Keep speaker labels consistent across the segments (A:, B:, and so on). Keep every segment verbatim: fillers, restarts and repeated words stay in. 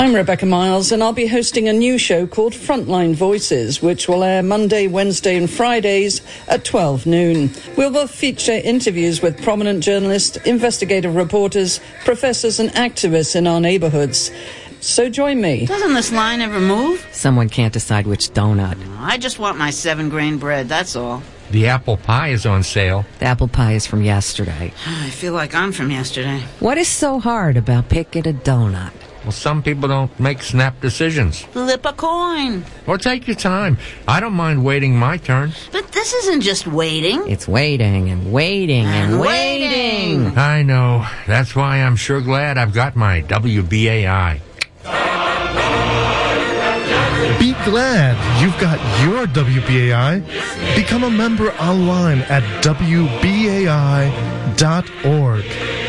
A: I'm Rebecca Miles, and I'll be hosting a new show called Frontline Voices, which will air Monday, Wednesday and Fridays at twelve noon. We'll both feature interviews with prominent journalists, investigative reporters, professors and activists in our neighborhoods. So join me.
B: Doesn't this line ever move?
C: Someone can't decide which donut.
B: I just want my seven-grain bread, that's all.
D: The apple pie is on sale.
C: The apple pie is from yesterday.
B: I feel like I'm from yesterday.
C: What is so hard about picking a donut?
D: Well, some people don't make snap decisions.
B: Flip a coin.
D: Or take your time. I don't mind waiting my turn.
B: But this isn't just waiting.
C: It's waiting and waiting and,
B: and
C: waiting.
B: waiting.
D: I know. That's why I'm sure glad I've got my W B A I.
E: Be glad you've got your W B A I. Become a member online at W B A I dot org.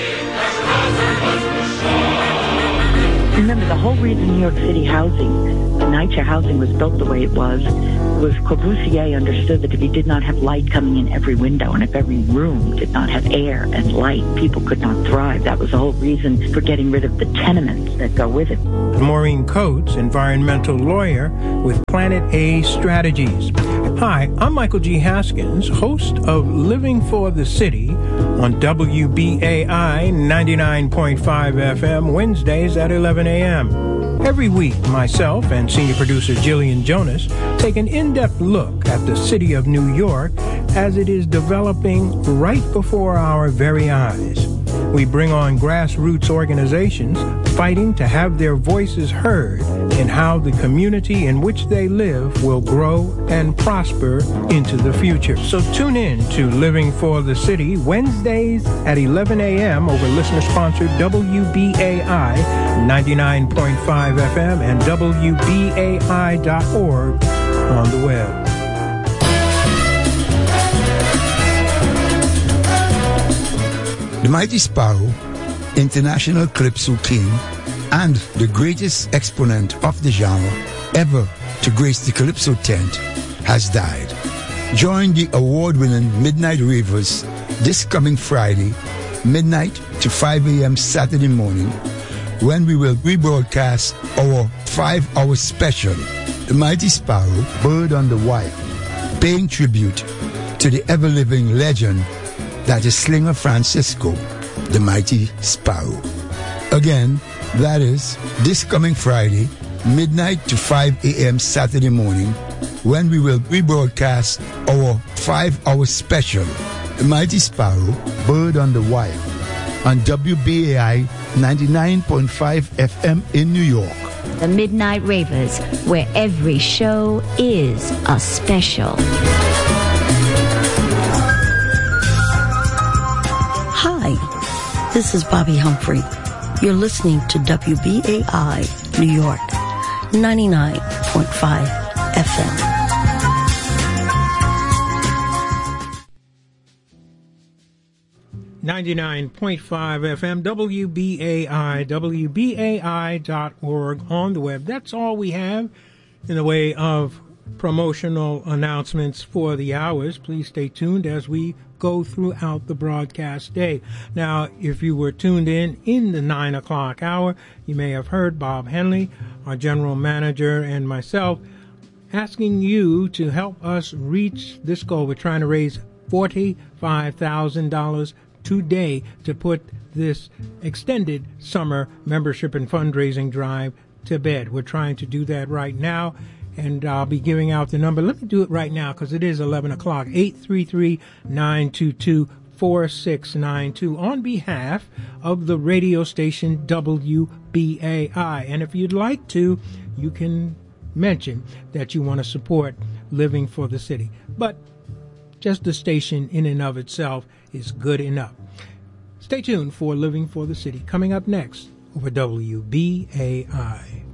F: Remember, the whole reason New York City housing, the NYCHA housing was built the way it was, was Corbusier understood that if he did not have light coming in every window and if every room did not have air and light, people could not thrive. That was the whole reason for getting rid of the tenements that go with it.
G: Maureen Coates, environmental lawyer with Planet A Strategies. Hi, I'm Michael G. Haskins, host of Living for the City on W B A I ninety-nine point five F M, Wednesdays at eleven a.m. Every week, myself and senior producer Jillian Jonas take an in-depth look at the city of New York as it is developing right before our very eyes. We bring on grassroots organizations fighting to have their voices heard in how the community in which they live will grow and prosper into the future. So tune in to Living for the City, Wednesdays at eleven a.m. over listener-sponsored W B A I ninety-nine point five F M and W B A I dot org on the web.
H: The Mighty Sparrow, international calypso king, and the greatest exponent of the genre ever to grace the calypso tent, has died. Join the award-winning Midnight Ravers this coming Friday, midnight to five a.m. Saturday morning, when we will rebroadcast our five-hour special, The Mighty Sparrow, Bird on the Wire, paying tribute to the ever-living legend that is Slinger Francisco, the Mighty Sparrow. Again, that is this coming Friday, midnight to five a.m. Saturday morning, when we will rebroadcast our five-hour special, The Mighty Sparrow, Bird on the Wire, on W B A I ninety-nine point five F M in New York.
I: The Midnight Ravers, where every show is a special.
J: Hi, this is Bobby Humphrey. You're listening to W B A I New York, ninety-nine point five F M.
G: ninety-nine point five F M, W B A I, W B A I dot org on the web. That's all we have in the way of promotional announcements for the hours. Please stay tuned as we go throughout the broadcast day. Now, if you were tuned in in the nine o'clock hour, you may have heard Bob Henley, our general manager, and myself asking you to help us reach this goal. We're trying to raise forty-five thousand dollars today to put this extended summer membership and fundraising drive to bed. We're trying to do that right now, and I'll be giving out the number. Let me do it right now because it is eleven o'clock. eight three three, nine two two, four six nine two on behalf of the radio station W B A I. And if you'd like to, you can mention that you want to support Living for the City. But just the station in and of itself is good enough. Stay tuned for Living for the City. Coming up next over W B A I.